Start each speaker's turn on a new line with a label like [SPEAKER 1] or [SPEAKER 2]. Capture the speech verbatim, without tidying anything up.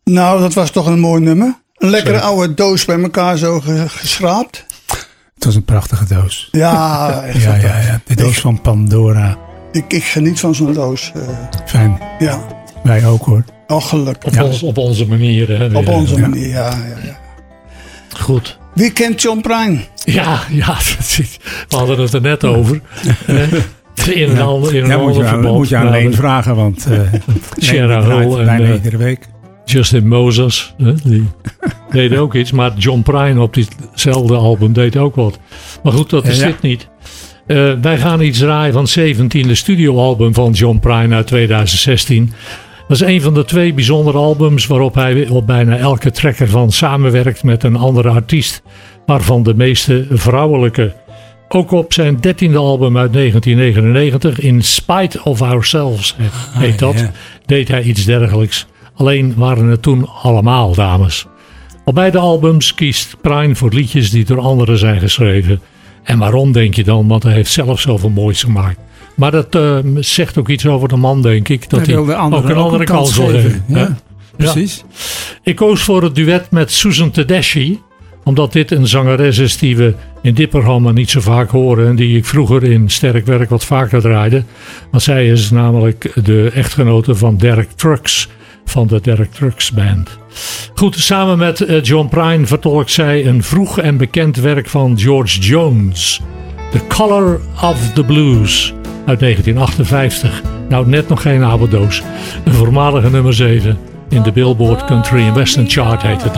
[SPEAKER 1] Nou, dat was toch een mooi nummer. Een lekkere Zo. oude doos bij elkaar zo geschraapt.
[SPEAKER 2] Het was een prachtige doos.
[SPEAKER 1] Ja, echt
[SPEAKER 2] ja, ja, ja, de doos ik, van Pandora.
[SPEAKER 1] Ik, ik geniet van zo'n doos. Uh,
[SPEAKER 2] Fijn.
[SPEAKER 1] Ja.
[SPEAKER 2] Wij ook hoor.
[SPEAKER 1] Oh, gelukkig.
[SPEAKER 3] Op,
[SPEAKER 2] ja.
[SPEAKER 3] ons, op onze manier. Hè,
[SPEAKER 1] op
[SPEAKER 3] weer.
[SPEAKER 1] onze
[SPEAKER 2] ja.
[SPEAKER 1] manier, ja, ja, ja.
[SPEAKER 3] Goed.
[SPEAKER 1] Wie kent John Prine?
[SPEAKER 3] Ja, ja, we hadden het er net over. In een
[SPEAKER 2] ja.
[SPEAKER 3] ander, in een
[SPEAKER 2] ja,
[SPEAKER 3] ander
[SPEAKER 2] moet je aan,
[SPEAKER 3] verband.
[SPEAKER 2] moet je aan Leen vragen, want uh,
[SPEAKER 3] Sharon Hull en
[SPEAKER 2] bijna
[SPEAKER 3] uh,
[SPEAKER 2] iedere week.
[SPEAKER 3] Justin Moses, hè, die deed ook iets. Maar John Prine op ditzelfde album deed ook wat. Maar goed, dat is ja, ja. dit niet. Uh, wij gaan iets draaien van het zeventiende studioalbum van John Prine uit tweeduizend zestien. Dat is een van de twee bijzondere albums waarop hij op bijna elke track ervan samenwerkt met een andere artiest. Waarvan de meeste vrouwelijke. Ook op zijn dertiende album uit negentien negenennegentig, In Spite of Ourselves heet dat, ah, yeah. deed hij iets dergelijks. Alleen waren het toen allemaal dames. Op beide albums kiest Prine voor liedjes die door anderen zijn geschreven. En waarom denk je dan? Want hij heeft zelf zoveel moois gemaakt. Maar dat uh, zegt ook iets over de man, denk ik. Dat hij, hij
[SPEAKER 2] andere,
[SPEAKER 3] ook een andere kans wil geven.
[SPEAKER 2] Ja,
[SPEAKER 3] ja,
[SPEAKER 2] precies.
[SPEAKER 3] Ja. Ik koos voor het duet met Susan Tedeschi. Omdat dit een zangeres is die we in dit programma niet zo vaak horen. En die ik vroeger in Sterk Werk wat vaker draaide. Want zij is namelijk de echtgenote van Derek Trucks. Van de Derek Trucks Band. Goed, samen met John Prine vertolkt zij een vroeg en bekend werk van George Jones. The Color of the Blues uit negentien achtenvijftig. Nou, net nog geen oude doos. Een voormalige nummer zeven in de Billboard Country and Western Chart heet het.